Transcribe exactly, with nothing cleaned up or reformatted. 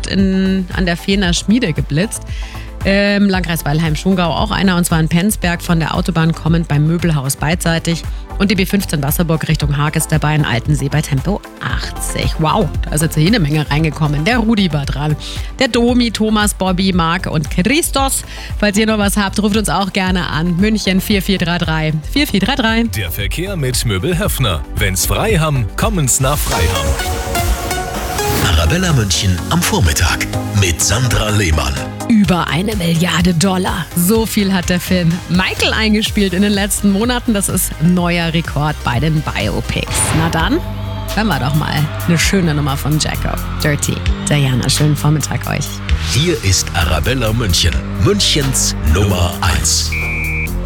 wird in, an der Fehner Schmiede geblitzt. Im Landkreis Weilheim-Schongau auch einer, und zwar in Penzberg, von der Autobahn kommend beim Möbelhaus beidseitig. Und die B fünfzehn Wasserburg Richtung Haag ist dabei in Altensee bei Tempo achtzig. Wow, da ist jetzt jede Menge reingekommen. Der Rudi war dran, der Domi, Thomas, Bobby, Marc und Christos. Falls ihr noch was habt, ruft uns auch gerne an. München vier vier drei drei vier vier drei drei. Der Verkehr mit Möbel Höffner. Wenn's frei haben, kommen's nach Freiham. Arabella München am Vormittag mit Sandra Lehmann. Über eine Milliarde Dollar. So viel hat der Film Michael eingespielt in den letzten Monaten. Das ist ein neuer Rekord bei den Biopics. Na dann, hören wir doch mal eine schöne Nummer von Jacob. Dirty Diana, schönen Vormittag euch. Hier ist Arabella München, Münchens Nummer eins.